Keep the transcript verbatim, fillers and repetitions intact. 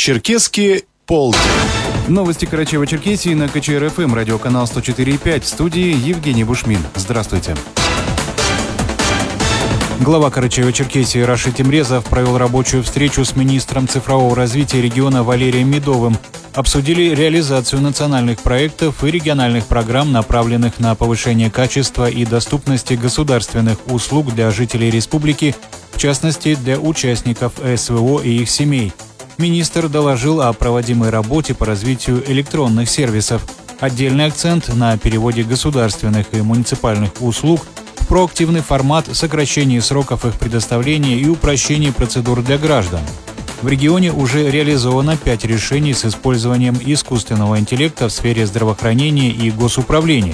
Карачаево-Черкесский полдень. Новости Карачаево-Черкесии на ка че эр эф эм, радиоканал сто четыре и пять. В студии Евгений Бушмин. Здравствуйте. Глава Карачаево-Черкесии Рашид Темрезов провел рабочую встречу с министром цифрового развития региона Валерием Медовым. Обсудили реализацию национальных проектов и региональных программ, направленных на повышение качества и доступности государственных услуг для жителей республики, в частности, для участников эс вэ о и их семей. Министр доложил о проводимой работе по развитию электронных сервисов. Отдельный акцент на переводе государственных и муниципальных услуг в проактивный формат, сокращении сроков их предоставления и упрощении процедур для граждан. В регионе уже реализовано пять решений с использованием искусственного интеллекта в сфере здравоохранения и госуправления.